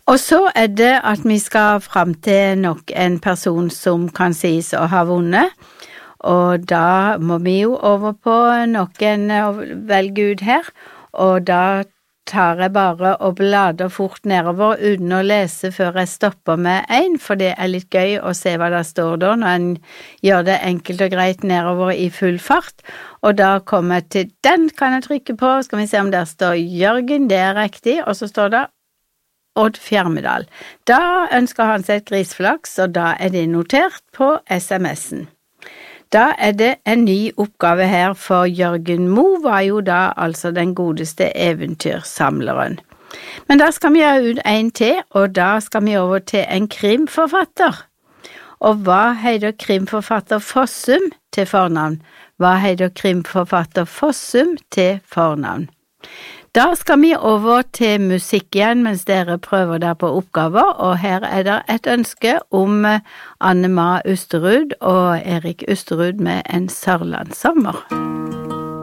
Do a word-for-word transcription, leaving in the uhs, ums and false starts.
Og så er det at vi skal frem til nok en person som kan sies å ha vunnet, og da må vi jo over på noen og velge ut her, og da tar jeg bare og blader fort nedover uten å lese før jeg stopper med en, for det er litt gøy å se hva det står da, når en gjør det enkelt og greit nedover i full fart, og da kommer jeg til den kan jeg trykke på, skal vi se om der står Jørgen, det er riktig, og så står det Odd Fjermedal. Da ønsker han seg et grisflaks, og da er det notert på sms'en. Da er det en ny oppgave her, for Jørgen Mo var jo da altså den godeste eventyrsamleren. Men da skal vi gjøre ut en til, og da skal vi over til en krimforfatter. Og hva heter krimforfatter Fossum til fornavn? Hva heter krimforfatter Fossum til fornavn? Da skal vi over til musikk igjen mens dere prøver der på oppgaver, og her er det et ønske om Anne-Ma Usterud og Erik Usterud med En Sørlandssommer.